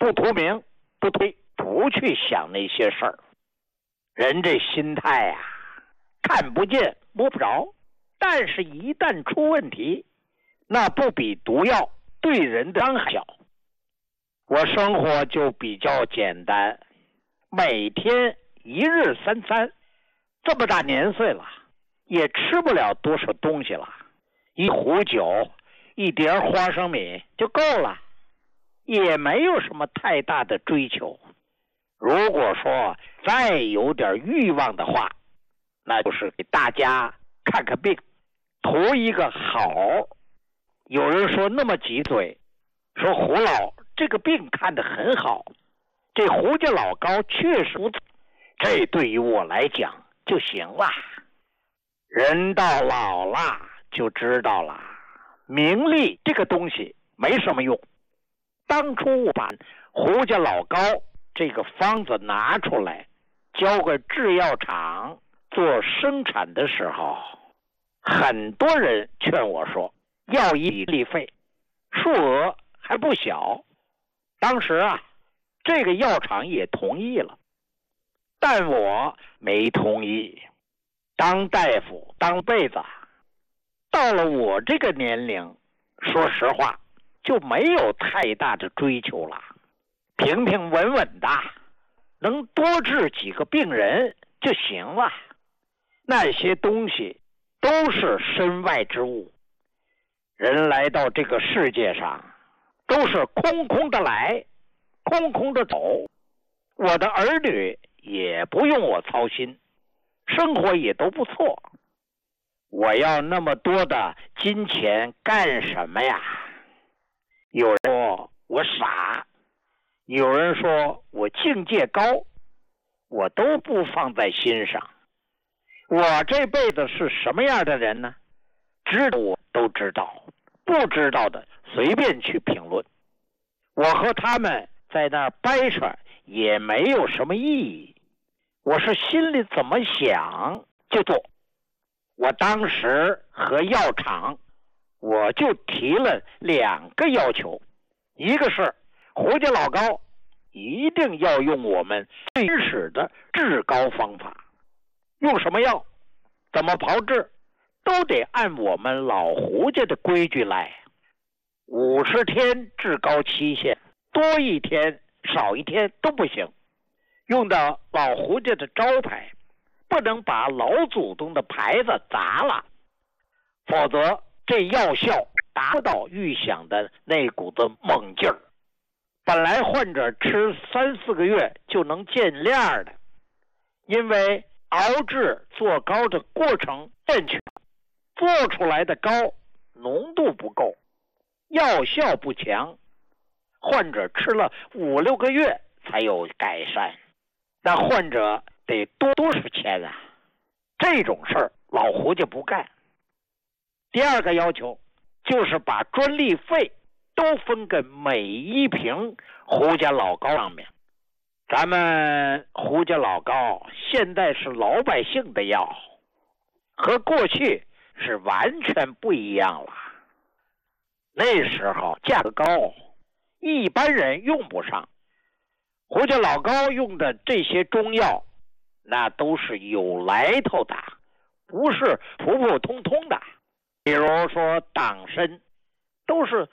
不图名，不推，不去想那些事儿。人这心态啊，看不见摸不着，但是一旦出问题，那不比毒药对人的伤害小。我生活就比较简单，每天一日三餐，这么大年岁了，也吃不了多少东西了，一壶酒，一碟花生米就够了，也没有什么太大的追求。如果说再有点欲望的话，那就是给大家看看病，图一个好。有人说那么急嘴，说胡老这个病看得很好，这胡家老高确实，这对于我来讲就行了。人到老了就知道了，名利这个东西没什么用。当初我把胡家老高这个方子拿出来交给制药厂做生产的时候，很多人劝我说要一笔费，数额还不小。当时啊，这个药厂也同意了，但我没同意。当大夫当辈子，到了我这个年龄，说实话就没有太大的追求了，平平稳稳的，能多治几个病人就行了。那些东西都是身外之物，人来到这个世界上都是空空的来，空空的走。我的儿女也不用我操心，生活也都不错。我要那么多的金钱干什么呀？有人说我傻，有人说我境界高，我都不放在心上。我这辈子是什么样的人呢？知道我都知道，不知道的随便去评论。我和他们在那儿掰扯也没有什么意义，我是心里怎么想就做。我当时和药厂我就提了2个要求，一个是胡家老高一定要用我们最原始的治膏方法，用什么药怎么炮制都得按我们老胡家的规矩来。50天治膏期限，多一天少一天都不行，用到老胡家的招牌，不能把老祖宗的牌子砸了，否则这药效达不到预想的那股子猛劲儿。本来患者吃3-4个月就能见亮的，因为熬制做膏的过程欠缺，做出来的膏浓度不够，药效不强，患者吃了5-6个月才有改善，那患者得多少钱啊？这种事儿老胡家不干。第2个要求就是把专利费都分给每一瓶胡家老膏上面。咱们胡家老膏现在是老百姓的药，和过去是完全不一样了。那时候价格高，一般人用不上。胡家老高用的这些中药，那都是有来头的，不是普普通通的。比如说党参，都是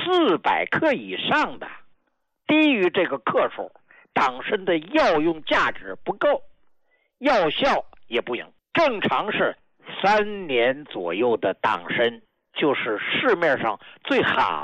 400克以上的，低于这个克数，党参的药用价值不够，药效也不行。正常是3年左右的党参，就是市面上最好